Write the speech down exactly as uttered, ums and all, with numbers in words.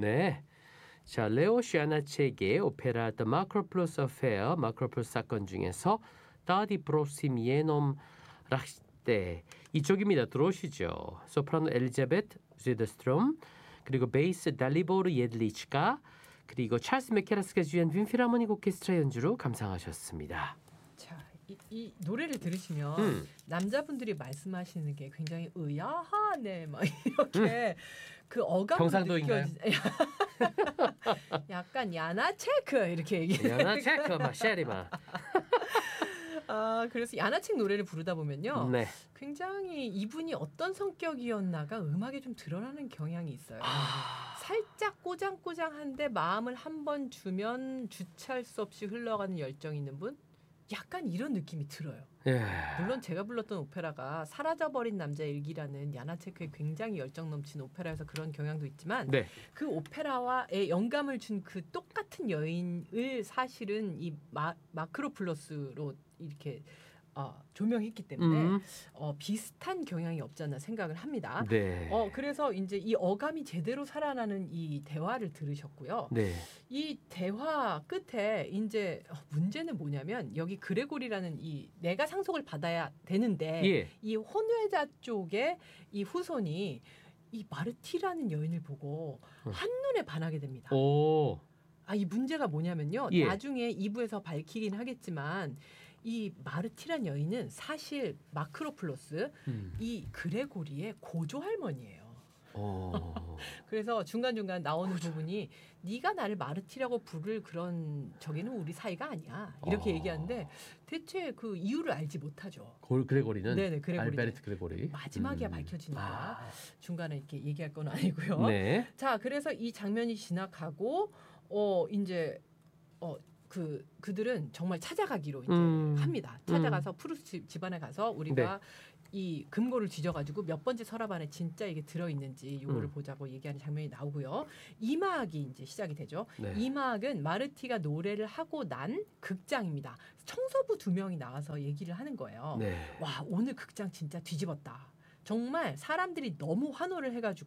네. 자, 레오 샤나체의 오페라 The Macroplus Affair, 마크로플러스 사건 중에서 다디 프로시미에놈 락시테 이쪽입니다. 들어오시죠. 소프라노 엘리자베트 즈더스트롬, 그리고 베이스 달리보르 예들리치카, 그리고 찰스 메케라스가 주연 빈필하모닉 오케스트라 연주로 감상하셨습니다. 자, 이, 이 노래를 들으시면 음. 남자분들이 말씀하시는 게 굉장히 의아하네 막 이렇게 그 어감으로 경상도인가요? 느껴지. 약간 야나체크 이렇게 얘기해요. 야나체크 마 쉐리마. 아, 그래서 야나책 노래를 부르다 보면요. 네. 굉장히 이분이 어떤 성격이었나가 음악에 좀 드러나는 경향이 있어요. 아. 살짝 꼬장꼬장한데 마음을 한 번 주면 주체할 수 없이 흘러가는 열정 있는 분? 약간 이런 느낌이 들어요. 예. 물론 제가 불렀던 오페라가 사라져버린 남자 일기라는 야나체크의 굉장히 열정 넘치는 오페라여서 그런 경향도 있지만 네. 그 오페라와의 영감을 준 그 똑같은 여인을 사실은 이 마, 마크로플러스로 이렇게 어, 조명했기 때문에 음. 어, 비슷한 경향이 없지 않나 생각을 합니다. 네. 어, 그래서 이제 이 어감이 제대로 살아나는 이 대화를 들으셨고요. 네. 이 대화 끝에 이제 문제는 뭐냐면 여기 그레고리라는 이 내가 상속을 받아야 되는데 예. 이 혼외자 쪽에 이 후손이 이 마르티라는 여인을 보고 한눈에 반하게 됩니다. 오. 아, 이 문제가 뭐냐면요. 예. 나중에 이 부에서 밝히긴 하겠지만 이 마르티란 여인은 사실 마크로플로스 음. 이 그레고리의 고조 할머니예요. 오. 그래서 중간중간 나오는 부분이 네가 나를 마르티라고 부를 그런 저기는 우리 사이가 아니야. 이렇게 어. 얘기하는데 대체 그 이유를 알지 못하죠. 골 그레고리는 네네, 그레고리는. 알베르트 그레고리. 마지막이야 음. 밝혀지니까 아. 중간에 이렇게 얘기할 건 아니고요. 네. 자, 그래서 이 장면이 지나가고 어 이제 어 그 그들은 정말 찾아가기로 이제 음. 합니다. 찾아가서 프루스 집, 집안에 가서 우리가 네. 이 금고를 뒤져가지고 몇 번째 서랍 안에 진짜 이게 들어있는지 이거를 음. 보자고 얘기하는 장면이 나오고요. 이 막이 이제 시작이 되죠. 네. 이 막은 마르티가 노래를 하고 난 극장입니다. 청소부 두 명이 나와서 얘기를 하는 거예요. 네. 와, 오늘 극장 진짜 뒤집었다. 정말 사람들이 너무 환호를 해가지고